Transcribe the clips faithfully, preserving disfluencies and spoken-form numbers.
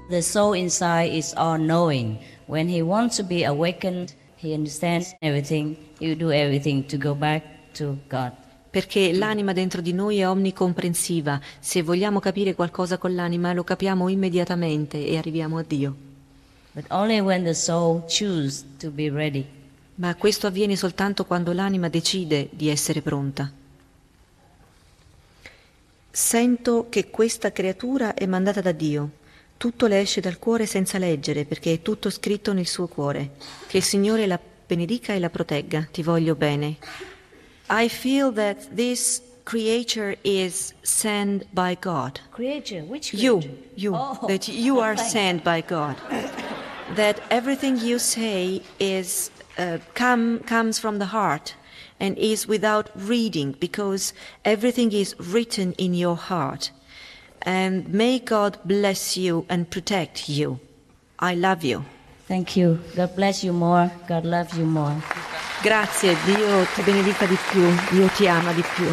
The soul inside is all-knowing. When he wants to be awakened, he understands everything. He will do everything to go back to God. Perché l'anima dentro di noi è omnicomprensiva. Se vogliamo capire qualcosa con l'anima, lo capiamo immediatamente e arriviamo a Dio. But only when the soul chooses to be ready. Ma questo avviene soltanto quando l'anima decide di essere pronta. Sento che questa creatura è mandata da Dio. Tutto le esce dal cuore senza leggere, perché è tutto scritto nel suo cuore. Che il Signore la benedica e la protegga. Ti voglio bene. I feel that this creature is sent by God. Creature? Which creature? You, you, Oh. that you are Thanks. sent by God. That everything you say is uh, come comes from the heart and is without reading, because everything is written in your heart. And may God bless you and protect you. I love you. Thank you. God bless you more. God loves you more. Grazie, Dio ti benedica di più, Dio ti ama di più.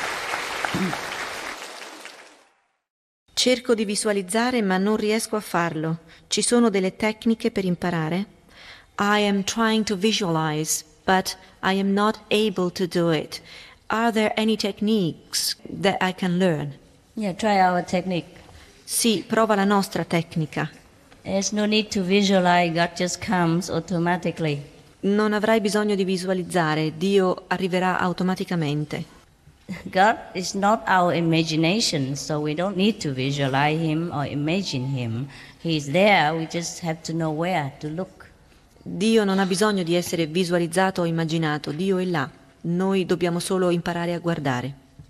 Cerco di visualizzare ma non riesco a farlo. Ci sono delle tecniche per imparare? I am trying to visualize, but I am not able to do it. Are there any techniques that I can learn? Yeah, try our technique. Sì, prova la nostra tecnica. There's no need to visualize. God just comes automatically. Non avrai bisogno di visualizzare, Dio arriverà automaticamente. God is not our imagination, so we don't need to visualize Him or imagine Him. He's there, we just have to know where to look. Dio non ha bisogno di essere visualizzato o immaginato, Dio è là, noi dobbiamo solo imparare a guardare.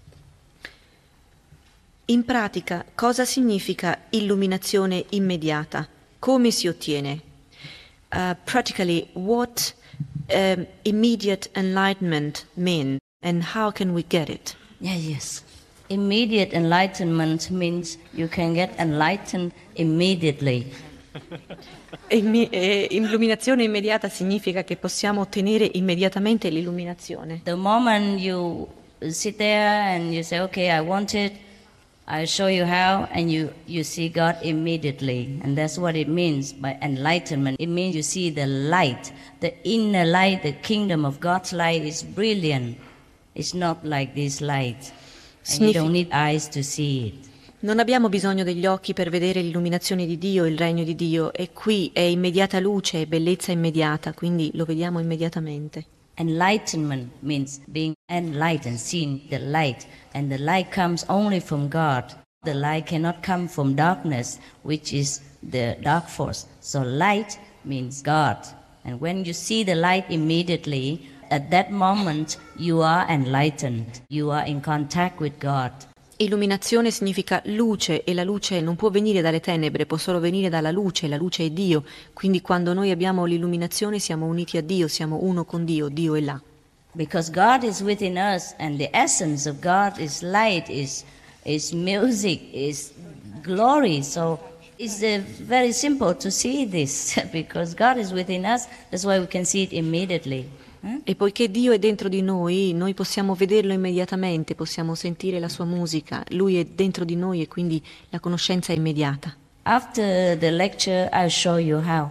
In pratica, cosa significa illuminazione immediata? Come si ottiene? Uh, practically, what um, immediate enlightenment means and how can we get it? Yeah, yes. Immediate enlightenment means you can get enlightened immediately. Immi- eh, illuminazione immediata significa che possiamo ottenere immediatamente l'illuminazione. The moment you sit there and you say, okay, I want it, I'll show you how, and you, you see God immediately. And that's what it means by enlightenment. It means you see the light, the inner light, the kingdom of God's light is brilliant. It's not like this light. And you don't need eyes to see it. Non abbiamo bisogno degli occhi per vedere l'illuminazione di Dio, il regno di Dio. E qui è immediata luce, è bellezza immediata, quindi lo vediamo immediatamente. Enlightenment means being enlightened, seeing the light. And the light comes only from God. The light cannot come from darkness, which is the dark force. So light means God. And when you see the light immediately, at that moment you are enlightened. You are in contact with God. Illuminazione significa luce e la luce non può venire dalle tenebre, può solo venire dalla luce, la luce è Dio. Quindi quando noi abbiamo l'illuminazione siamo uniti a Dio, siamo uno con Dio, Dio è là. Because God is within us and the essence of God is light, is, is music, is glory. So it's uh, very simple to see this because God is within us. That's why we can see it immediately. Hmm? E poiché Dio è dentro di noi, noi possiamo vederlo immediatamente, possiamo sentire la sua musica. Lui è dentro di noi e quindi la conoscenza è immediata. After the lecture, I'll show you how.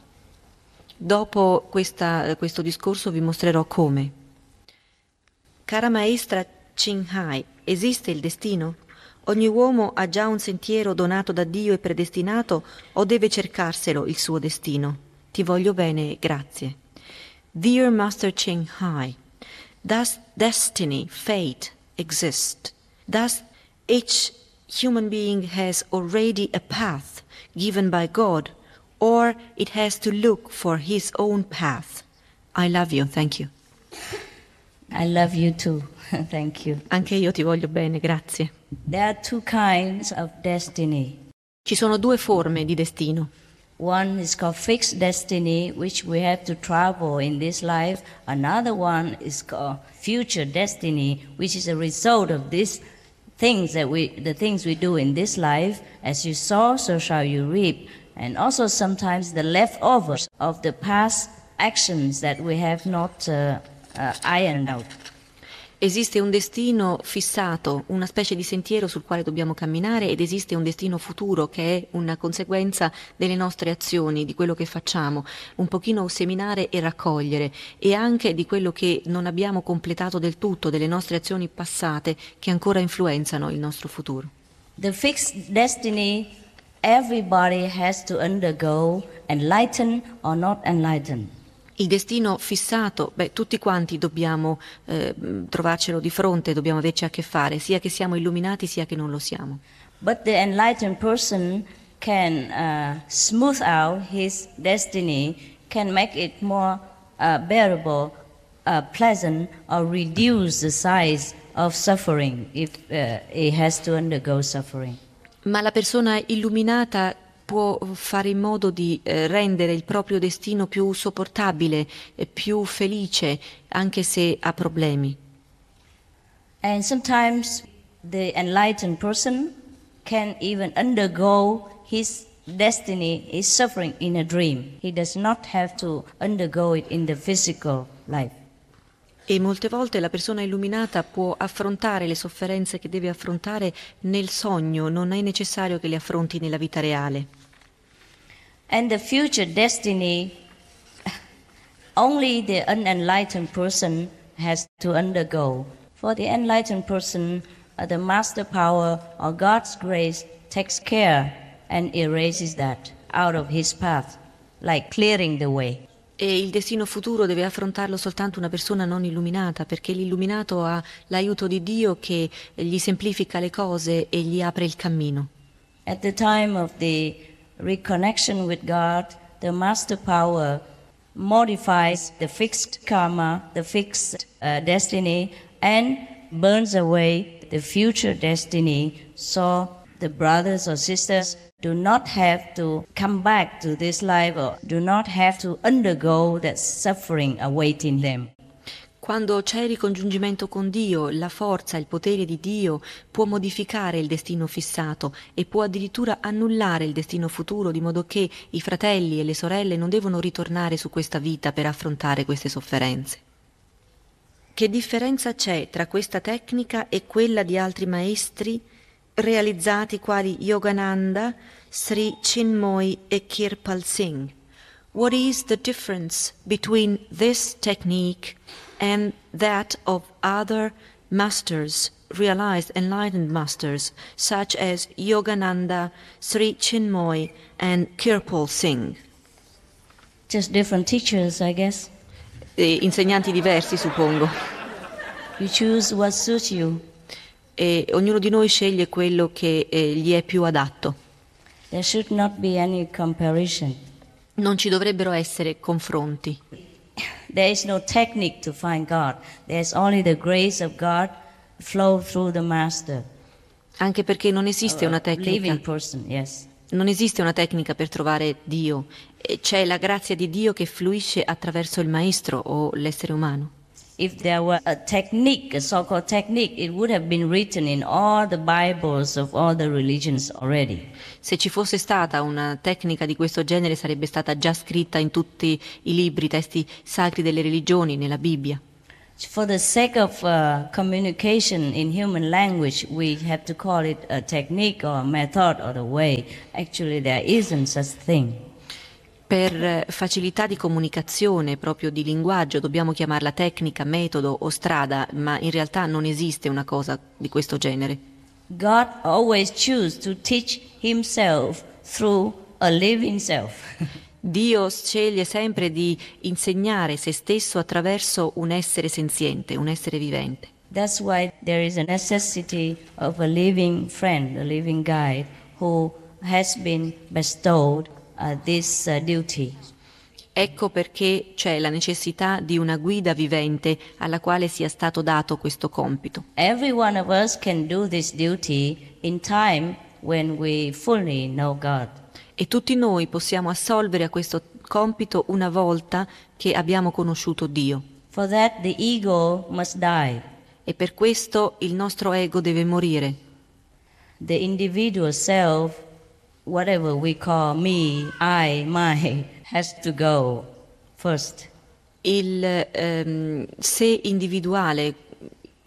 Dopo questa, questo discorso vi mostrerò come. Cara maestra Ching Hai, esiste il destino? Ogni uomo ha già un sentiero donato da Dio e predestinato o deve cercarselo il suo destino? Ti voglio bene, grazie. Dear Master Ching Hai, does destiny, fate exist? Does each human being has already a path given by God, or it has to look for his own path? I love you, thank you. I love you too. Thank you. Anche io ti voglio bene, grazie. There are two kinds of destiny. Ci sono due forme di destino. One is called fixed destiny, which we have to travel in this life. Another one is called future destiny, which is a result of these things that we, the things we do in this life. As you sow, so shall you reap. And also sometimes the leftovers of the past actions that we have not uh, uh, ironed out. Esiste un destino fissato, una specie di sentiero sul quale dobbiamo camminare, ed esiste un destino futuro che è una conseguenza delle nostre azioni, di quello che facciamo, un pochino seminare e raccogliere, e anche di quello che non abbiamo completato del tutto, delle nostre azioni passate che ancora influenzano il nostro futuro. The fixed destiny everybody has to undergo, enlighten or not enlighten. Il destino fissato, beh, tutti quanti dobbiamo eh, trovarcelo di fronte, dobbiamo averci a che fare, sia che siamo illuminati sia che non lo siamo. But the enlightened person can uh, smooth out his destiny, can make it more uh, bearable, uh, pleasant, or reduce the size of suffering if uh, he has to undergo suffering. Ma la persona illuminata può fare in modo di eh, rendere il proprio destino più sopportabile, eh, più felice, anche se ha problemi. And sometimes the enlightened person can even undergo his destiny, his suffering in a dream. He does not have to undergo it in the physical life. E molte volte la persona illuminata può affrontare le sofferenze che deve affrontare nel sogno, non è necessario che le affronti nella vita reale. And the future destiny, only the unenlightened person has to undergo. For the enlightened person, uh, the master power or God's grace takes care and erases that out of his path, like clearing the way. E il destino futuro deve affrontarlo soltanto una persona non illuminata, perché l'illuminato ha l'aiuto di Dio che gli semplifica le cose e gli apre il cammino. At the time of the reconnection with God, the master power modifies the fixed karma, the fixed uh, destiny, and burns away the future destiny, so the brothers or sisters do not have to come back to this life or do not have to undergo that suffering awaiting them. Quando c'è il ricongiungimento con Dio, la forza, il potere di Dio può modificare il destino fissato e può addirittura annullare il destino futuro, di modo che i fratelli e le sorelle non devono ritornare su questa vita per affrontare queste sofferenze. Che differenza c'è tra questa tecnica e quella di altri maestri realizzati quali Yogananda, Sri Chinmoy e Kirpal Singh? What is the difference between this technique and that of other masters, realized enlightened masters, such as Yogananda, Sri Chinmoy and Kirpal Singh? Just different teachers, I guess. E insegnanti diversi, suppongo. You choose what suits you. E ognuno di noi sceglie quello che eh, gli è più adatto. There should not be any comparison. Non ci dovrebbero essere confronti. There is no technique to find God. There's only the grace of God flow through the master. Anche perché non esiste una tecnica. Living person, yes. Non esiste una tecnica per trovare Dio. C'è la grazia di Dio che fluisce attraverso il maestro o l'essere umano. If there were a technique, a so-called technique, it would have been written in all the Bibles of all the religions already. Se ci fosse stata una tecnica di questo genere sarebbe stata già scritta in tutti i libri, i testi sacri delle religioni, nella Bibbia. For the sake of uh, communication in human language, we have to call it a technique or a method or a way. Actually, there isn't such thing. Per facilità di comunicazione, proprio di linguaggio, dobbiamo chiamarla tecnica, metodo o strada, ma in realtà non esiste una cosa di questo genere. God always chooses to teach himself through a living self. Dio sceglie sempre di insegnare se stesso attraverso un essere senziente, un essere vivente. That's why there is a necessity of a living friend, a living guide, who has been bestowed uh, this uh, duty. Ecco perché c'è la necessità di una guida vivente alla quale sia stato dato questo compito. Every one of us can do this duty in time when we fully know God. E tutti noi possiamo assolvere a questo compito una volta che abbiamo conosciuto Dio. For that the ego must die. E per questo il nostro ego deve morire. The individual self, whatever we call me, I, my, has to go first. Il ehm, sé individuale,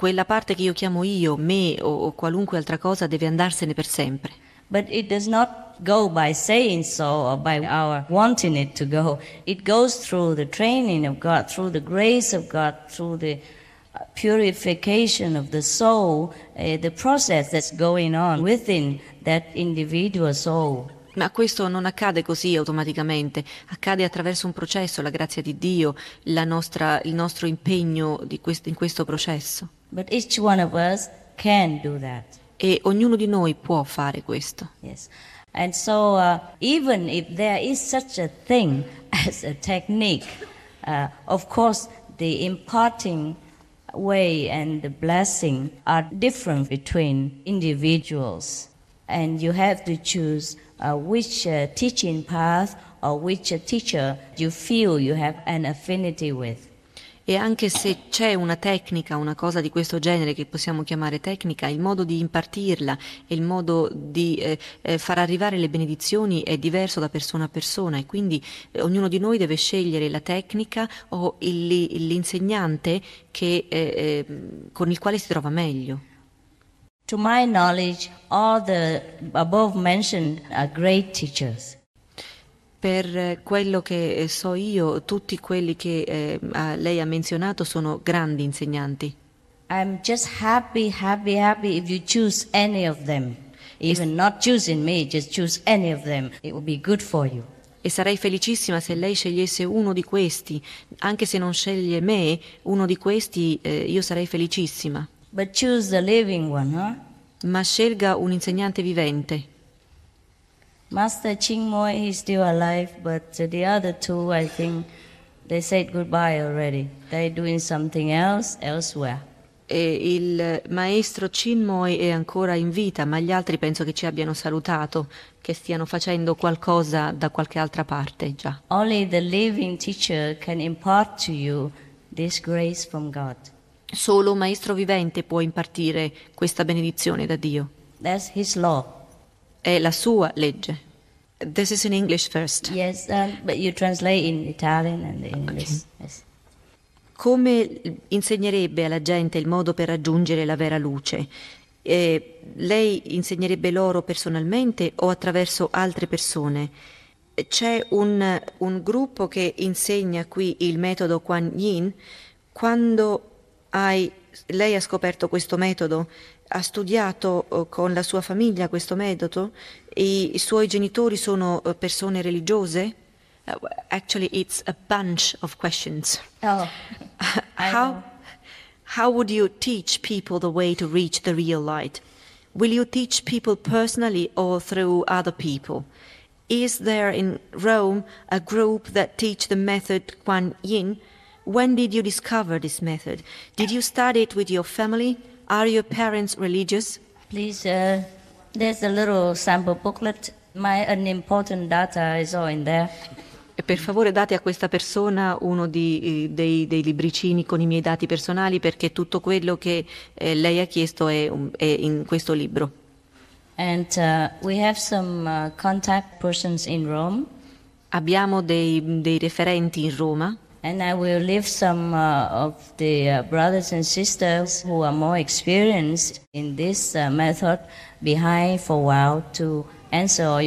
quella parte che io chiamo io, me o, o qualunque altra cosa deve andarsene per sempre. But it does not go by saying so or by our wanting it to go. It goes through the training of God, through the grace of God, through the purification of the soul, uh, the process that's going on within that individual soul. Ma questo non accade così automaticamente, accade attraverso un processo, la grazia di Dio, la nostra, il nostro impegno di questo, in questo processo. But each one of us can do that. E ognuno di noi può fare questo. Yes. And so uh, even if there is such a thing as a technique, uh, of course the imparting way and the blessing are different between individuals. And you have to choose uh, which uh, teaching path or which uh, teacher you feel you have an affinity with. E anche se c'è una tecnica, una cosa di questo genere che possiamo chiamare tecnica, il modo di impartirla e il modo di eh, eh, far arrivare le benedizioni è diverso da persona a persona e quindi eh, ognuno di noi deve scegliere la tecnica o il, l'insegnante che, eh, eh, con il quale si trova meglio. To my knowledge, all the above mentioned are great teachers. Per quello che so io, tutti quelli che eh, lei ha menzionato sono grandi insegnanti. I'm just happy, happy, happy if you choose any of them. Even not choosing me, just choose any of them. It will be good for you. E sarei felicissima se lei scegliesse uno di questi, anche se non sceglie me, uno di questi eh, io sarei felicissima. But choose the living one, huh? Ma scelga un insegnante vivente. Master Chingmoy is still alive, but the other two, I think, they said goodbye already. They're doing something else elsewhere. E il maestro Chinmoy è ancora in vita, ma gli altri penso che ci abbiano salutato, che stiano facendo qualcosa da qualche altra parte già. Only the living teacher can impart to you this grace from God. Solo un maestro vivente può impartire questa benedizione da Dio. That's his law. È la sua legge. This is in English first. Yes, uh, but you translate in Italian and English. Okay. Yes. Come insegnerebbe alla gente il modo per raggiungere la vera luce? Eh, lei insegnerebbe loro personalmente o attraverso altre persone? C'è un, un gruppo che insegna qui il metodo Kuan Yin. Quando hai, lei ha scoperto questo metodo, ha studiato uh, con la sua famiglia questo metodo, I, i suoi genitori sono uh, persone religiose? Uh, actually, it's a bunch of questions. Oh, how, how would you teach people the way to reach the real light? Will you teach people personally or through other people? Is there in Rome a group that teach the method Kuan Yin? When did you discover this method? Did you study it with your family? Are your parents religious? Please, uh, there's a little sample booklet. My unimportant data is all in there. E per favore date a questa persona uno di, dei, dei libricini con i miei dati personali perché tutto quello che eh, lei ha chiesto è, è in questo libro. And uh, we have some uh, contact persons in Rome. Abbiamo dei, dei referenti in Roma. And I will leave some uh, of the uh, brothers and sisters who are more experienced in this uh, method behind for a while to answer all your